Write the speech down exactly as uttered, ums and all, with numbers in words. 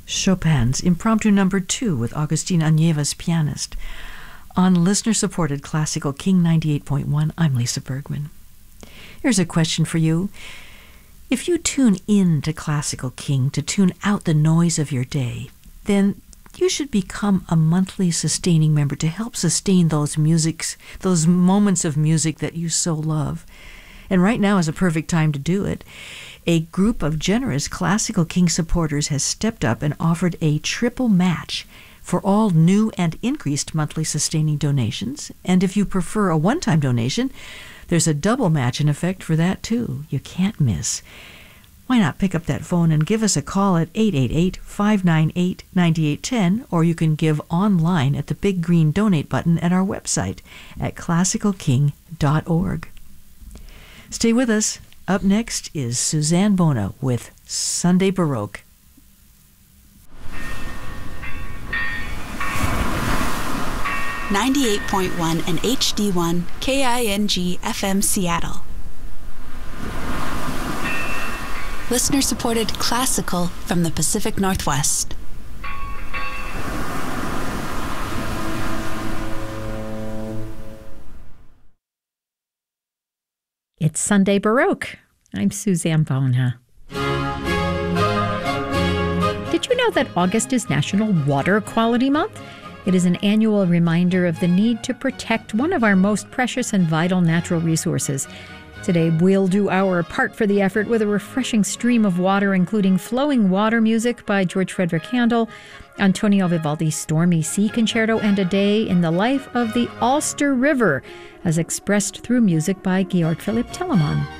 Chopin's Impromptu Number Two with Agustin Añevas, pianist. On listener-supported Classical King ninety-eight point one, I'm Lisa Bergman. Here's a question for you. If you tune in to Classical King to tune out the noise of your day, then you should become a monthly sustaining member to help sustain those musics, those moments of music that you so love. And right now is a perfect time to do it. A group of generous Classical King supporters has stepped up and offered a triple match for all new and increased monthly sustaining donations. And if you prefer a one-time donation, there's a double match in effect for that too. You can't miss. Why not pick up that phone and give us a call at eight eight eight, five nine eight, nine eight one zero, or you can give online at the big green donate button at our website at classical king dot org. Stay with us. Up next is Suzanne Bona with Sunday Baroque. ninety-eight point one and H D one K I N G F M Seattle. Listener-supported classical from the Pacific Northwest. It's Sunday Baroque. I'm Suzanne Bona. Did you know that August is National Water Quality Month? It is an annual reminder of the need to protect one of our most precious and vital natural resources. Today, we'll do our part for the effort with a refreshing stream of water, including flowing water music by George Frederick Handel, Antonio Vivaldi's Stormy Sea Concerto, and a day in the life of the Ulster River, as expressed through music by Georg Philipp Telemann.